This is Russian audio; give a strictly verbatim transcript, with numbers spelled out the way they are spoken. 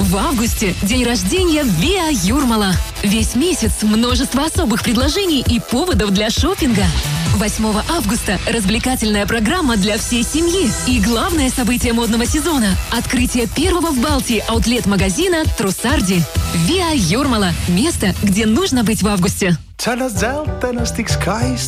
В августе день рождения Виа Юрмала. Весь месяц множество особых предложений и поводов для шопинга. восьмого августа развлекательная программа для всей семьи. И главное событие модного сезона – открытие первого в Балтии аутлет-магазина Trussardi. Виа Юрмала – место, где нужно быть в августе.